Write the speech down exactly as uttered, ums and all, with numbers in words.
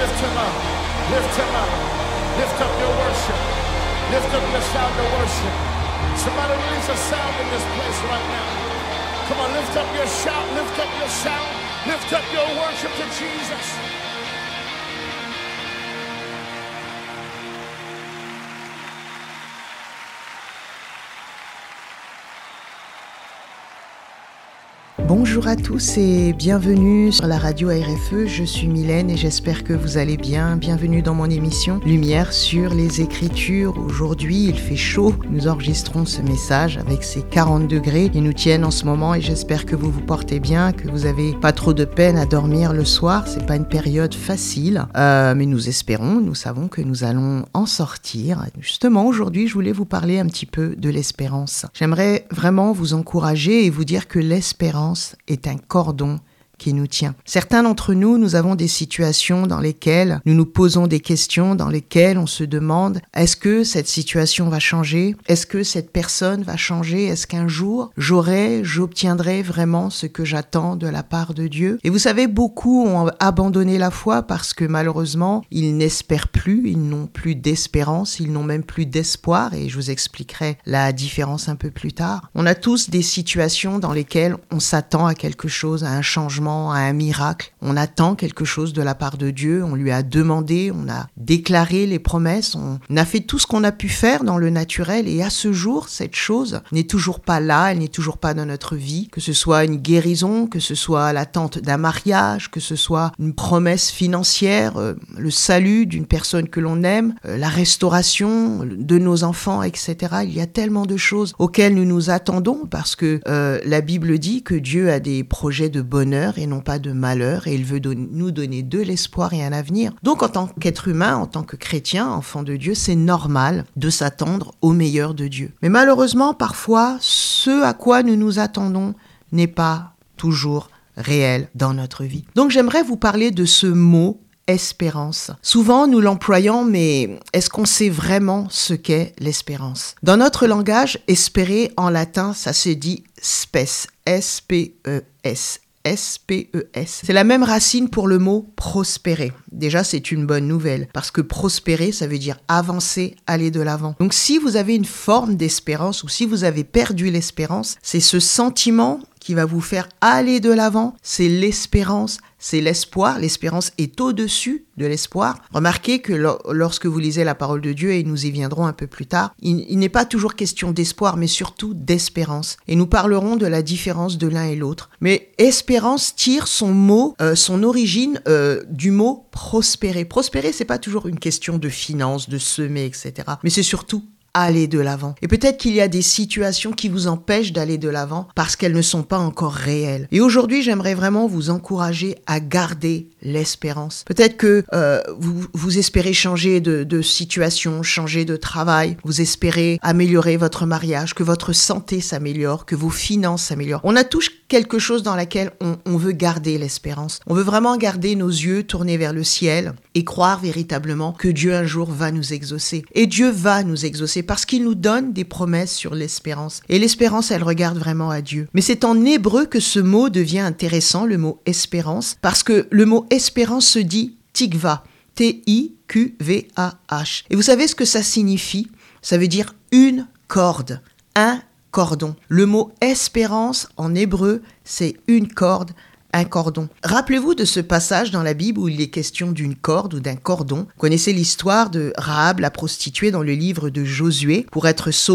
lift him up. Lift him up. Lift up your worship. Lift up your sound of worship. Somebody release a sound in this place right now. Come on, lift up your shout. Lift up your sound. Lift up your worship to Jesus. Bonjour à tous et bienvenue sur la radio A R F E, je suis Mylène et j'espère que vous allez bien. Bienvenue dans mon émission Lumière sur les Écritures. Aujourd'hui il fait chaud, nous enregistrons ce message avec ces quarante degrés qui nous tiennent en ce moment et j'espère que vous vous portez bien, que vous avez pas trop de peine à dormir le soir. C'est pas une période facile, euh, mais nous espérons, nous savons que nous allons en sortir. Justement aujourd'hui je voulais vous parler un petit peu de l'espérance. J'aimerais vraiment vous encourager et vous dire que l'espérance est un cordon qui nous tient. Certains d'entre nous, nous avons des situations dans lesquelles nous nous posons des questions, dans lesquelles on se demande est-ce que cette situation va changer? Est-ce que cette personne va changer? Est-ce qu'un jour, j'aurai, j'obtiendrai vraiment ce que j'attends de la part de Dieu? Et vous savez, beaucoup ont abandonné la foi parce que malheureusement, ils n'espèrent plus, ils n'ont plus d'espérance, ils n'ont même plus d'espoir et je vous expliquerai la différence un peu plus tard. On a tous des situations dans lesquelles on s'attend à quelque chose, à un changement, à un miracle. On attend quelque chose de la part de Dieu, on lui a demandé, on a déclaré les promesses, on a fait tout ce qu'on a pu faire dans le naturel et à ce jour, cette chose n'est toujours pas là, elle n'est toujours pas dans notre vie, que ce soit une guérison, que ce soit l'attente d'un mariage, que ce soit une promesse financière, euh, le salut d'une personne que l'on aime, euh, la restauration de nos enfants, et cetera. Il y a tellement de choses auxquelles nous nous attendons parce que euh, la Bible dit que Dieu a des projets de bonheur et non pas de malheur, et il veut don- nous donner de l'espoir et un avenir. Donc en tant qu'être humain, en tant que chrétien, enfant de Dieu, c'est normal de s'attendre au meilleur de Dieu. Mais malheureusement, parfois, ce à quoi nous nous attendons n'est pas toujours réel dans notre vie. Donc j'aimerais vous parler de ce mot espérance. Souvent, nous l'employons, mais est-ce qu'on sait vraiment ce qu'est l'espérance? Dans notre langage, espérer en latin, ça se dit spes, S P E S. S P E S. C'est la même racine pour le mot prospérer. Déjà, c'est une bonne nouvelle parce que prospérer, ça veut dire avancer, aller de l'avant. Donc, si vous avez une forme d'espérance ou si vous avez perdu l'espérance, c'est ce sentiment qui va vous faire aller de l'avant, c'est l'espérance, c'est l'espoir. L'espérance est au-dessus de l'espoir. Remarquez que lo- lorsque vous lisez la parole de Dieu, et nous y viendrons un peu plus tard, il, il n'est pas toujours question d'espoir, mais surtout d'espérance. Et nous parlerons de la différence de l'un et l'autre. Mais espérance tire son mot, euh, son origine euh, du mot prospérer. Prospérer, c'est pas toujours une question de finances, de semer, et cetera. Mais c'est surtout aller de l'avant. Et peut-être qu'il y a des situations qui vous empêchent d'aller de l'avant parce qu'elles ne sont pas encore réelles. Et aujourd'hui, j'aimerais vraiment vous encourager à garder l'espérance. Peut-être que euh, vous, vous espérez changer de, de situation, changer de travail, vous espérez améliorer votre mariage, que votre santé s'améliore, que vos finances s'améliorent. On a tous quelque chose dans laquelle on, on veut garder l'espérance. On veut vraiment garder nos yeux tournés vers le ciel et croire véritablement que Dieu un jour va nous exaucer. Et Dieu va nous exaucer parce qu'il nous donne des promesses sur l'espérance. Et l'espérance, elle regarde vraiment à Dieu. Mais c'est en hébreu que ce mot devient intéressant, le mot espérance, parce que le mot espérance se dit tikva, T I Q V A H. Et vous savez ce que ça signifie? Ça veut dire une corde, un cordon. Le mot espérance en hébreu, c'est une corde, un cordon. Rappelez-vous de ce passage dans la Bible où il est question d'une corde ou d'un cordon. Vous connaissez l'histoire de Rahab, la prostituée, dans le livre de Josué. Pour être sauvée